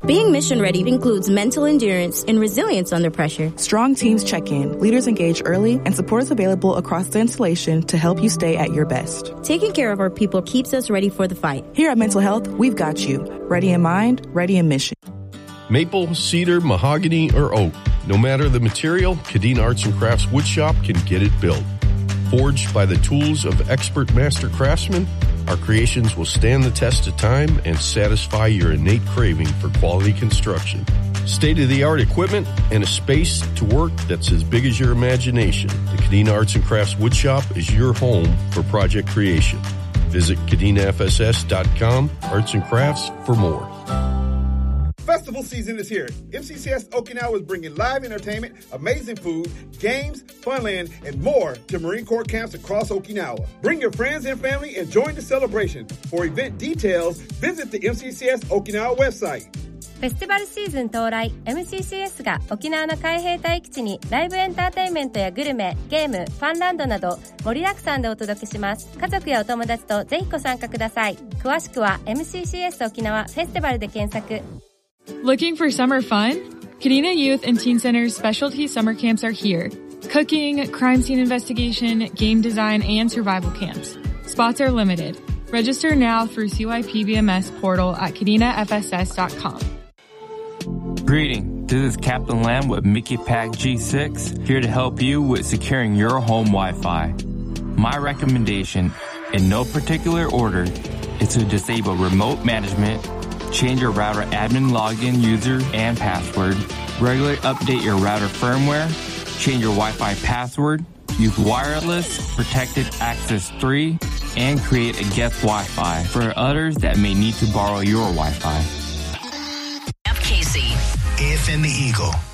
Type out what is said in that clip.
Being mission ready includes mental endurance and resilience under pressure. Strong teams check in, leaders engage early, and support is available across the installation to help you stay at your best. Taking care of our people keeps us ready for the fight. Here at Mental Health, we've got you. Ready in mind, ready in mission. Maple, cedar, mahogany, or oak. No matter the material, Kadena Arts and Crafts Woodshop can get it built. Forged by the tools of expert master craftsmen, our creations will stand the test of time and satisfy your innate craving for quality construction. State-of-the-art equipment and a space to work that's as big as your imagination. The Kadena Arts and Crafts Woodshop is your home for project creation. Visit KadenaFSS.com, Arts and Crafts, for more. Festival season is here. MCCS Okinawa is bringing live entertainment, amazing food, games, funland, and more to Marine Corps camps across Okinawa. Bring your friends and family and join the celebration. For event details, visit the MCCS Okinawa website. フェスティバルシーズン到来、MCCS が沖縄の海兵隊基地にライブエンターテインメントやグルメ、ゲーム、ファンランドなど盛りだくさんでお届けします。家族やお友達とぜひご参加ください。詳しくは MCCS 沖縄フェスティバルで検索。 Looking for summer fun? Kadena Youth and Teen Center's specialty summer camps are here. Cooking, crime scene investigation, game design, and survival camps. Spots are limited. Register now through CYPBMS portal at KadenaFSS.com. Greetings, this is Captain Lamb with Mickey Pack G6, here to help you with securing your home Wi-Fi. My recommendation, in no particular order, is to disable remote management, change your router admin login user and password, regularly update your router firmware, change your Wi-Fi password, use wireless protected access 3, and create a guest Wi-Fi for others that may need to borrow your Wi-Fi. FKC. AFM The Eagle.